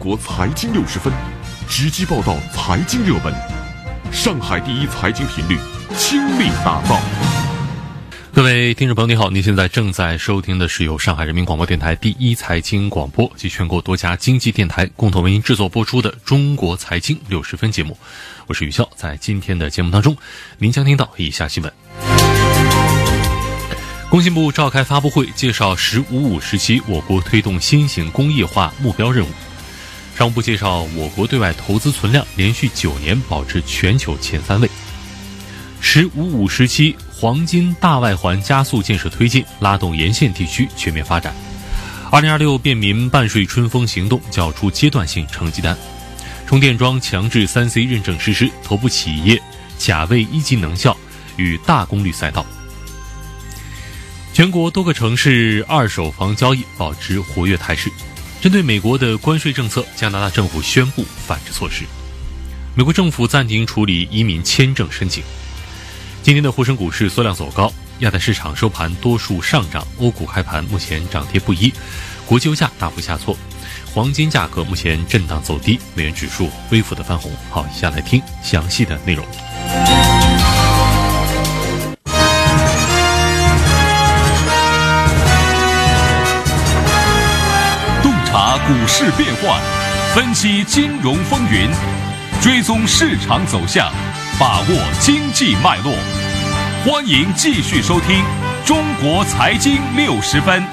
国财经60分，直击报道财经热门，上海第一财经频率倾力打造。 各位听众朋友，你好，您现在正在收听的是由上海人民广播电台第一财经广播及全国多家经济电台共同为您制作播出的中国财经60分节目，我是宇潇。在今天的节目当中，您将听到以下新闻。工信部召开发布会，介绍“15+5”时期我国推动新型工业化目标任务。商务部介绍，我国对外投资存量连续9年保持全球前3位。“15+5”时期黄金大外环加速建设推进，拉动沿线地区全面发展。2026便民办税春风行动缴出阶段性成绩单。充电桩强制3C 认证实施，头部企业甲位1级能效与大功率赛道。全国多个城市二手房交易保持活跃态势。针对美国的关税政策，加拿大政府宣布反制措施。美国政府暂停处理移民签证申请。今天的沪深股市缩量走高，亚太市场收盘多数上涨，欧股开盘目前涨跌不一，国际油价大幅下挫，黄金价格目前震荡走低，美元指数微幅的翻红。好，以下来听详细的内容。 洞察股市变幻，分析金融风云，追踪市场走向，把握经济脉络。欢迎继续收听中国财经60分。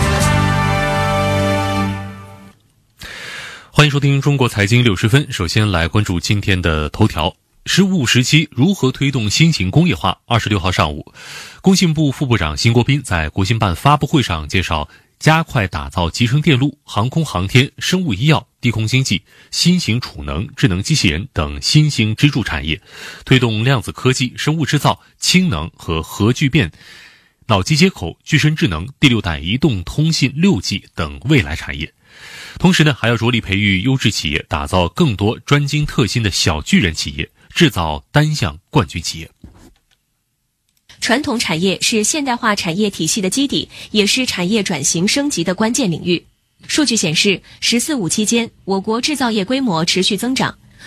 欢迎收听中国财经60分。首先来关注今天的头条。“15+5”时期如何推动新型工业化？26号上午，工信部副部长辛国斌在国新办发布会上介绍，加快打造集成电路、航空航天、生物医药、低空经济、新型储能、智能机器人等新兴支柱产业，推动量子科技、生物制造、氢能和核聚变、脑机接口、具身智能、第6代移动通信6G 等未来产业。同时呢，还要着力培育优质企业，打造更多专精特新的小巨人企业，制造单项冠军企业。 传统产业是现代化产业体系的基底，也是产业转型升级的关键领域。数据显示，“14+5”期间，我国制造业规模持续增长，